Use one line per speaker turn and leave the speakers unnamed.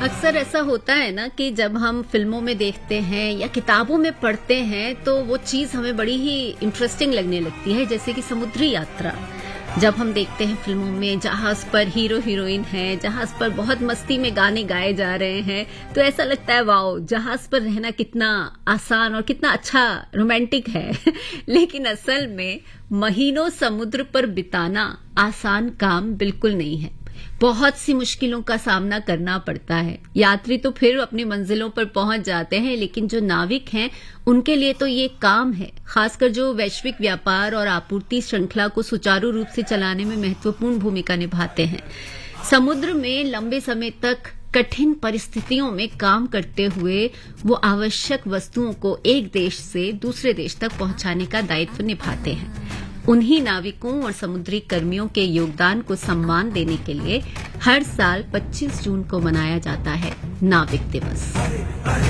अक्सर ऐसा होता है ना कि जब हम फिल्मों में देखते हैं या किताबों में पढ़ते हैं तो वो चीज हमें बड़ी ही इंटरेस्टिंग लगने लगती है, जैसे कि समुद्री यात्रा। जब हम देखते हैं फिल्मों में जहाज पर हीरो हीरोइन है, जहाज पर बहुत मस्ती में गाने गाए जा रहे हैं, तो ऐसा लगता है वाओ, जहाज पर रहना कितना आसान और कितना अच्छा रोमांटिक है। लेकिन असल में महीनों समुद्र पर बिताना आसान काम बिल्कुल नहीं है। बहुत सी मुश्किलों का सामना करना पड़ता है। यात्री तो फिर अपनी मंजिलों पर पहुंच जाते हैं, लेकिन जो नाविक हैं उनके लिए तो ये काम है, खासकर जो वैश्विक व्यापार और आपूर्ति श्रृंखला को सुचारू रूप से चलाने में महत्वपूर्ण भूमिका निभाते हैं। समुद्र में लंबे समय तक कठिन परिस्थितियों में काम करते हुए वो आवश्यक वस्तुओं को एक देश से दूसरे देश तक पहुंचाने का दायित्व निभाते हैं। उन्हीं नाविकों और समुद्री कर्मियों के योगदान को सम्मान देने के लिए हर साल 25 जून को मनाया जाता है नाविक दिवस।